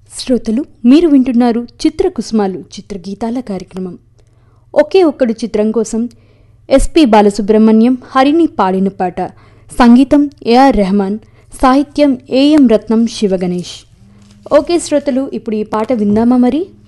శ్రోతలు మీరు వింటున్నారు చిత్రకుసుమాలు చిత్రగీతాల కార్యక్రమం. ఒకే ఒక్కడు చిత్రం కోసం ఎస్పి బాలసుబ్రహ్మణ్యం హరిని పాడిన పాట. సంగీతం ఏఆర్ రెహమాన్, సాహిత్యం ఏఎం రత్నం, శివగణేష్. ఓకే శ్రోతలు, ఇప్పుడు ఈ పాట విందామా మరి.